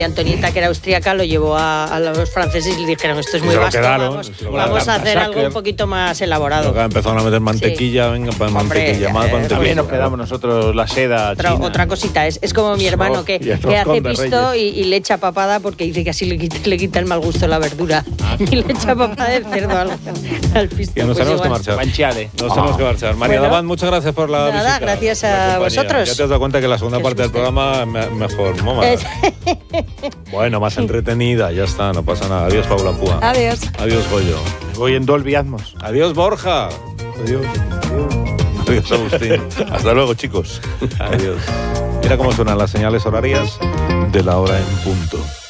Antonieta, que era austríaca, lo llevó a los franceses y le dijeron, esto es muy vasto, vamos a hacer algo un poquito más elaborado. Empezaron a meter mantequilla, venga, pues mantequilla, más mantequilla. También nos quedamos nosotros la seda china. Otra cosita, es como mi hermano que hace pisto y le echa papada porque dice que así le quita el mal gusto a la verdura. Y le echa papada de cerdo al pisto. Ya nos tenemos que marchar. Nos tenemos que marchar. María Davant, muchas gracias por la visita. Gracias a vosotros. Ya te has dado cuenta que la segunda parte del programa mejor, ¿no? Bueno, más entretenida, ya está, no pasa nada. Adiós, Paula Púa. Adiós. Adiós, Goyo. Voy en Dolby Atmos. Adiós, Borja. Adiós. Adiós, Agustín. Hasta luego, chicos. Adiós. Mira cómo suenan las señales horarias de la hora en punto.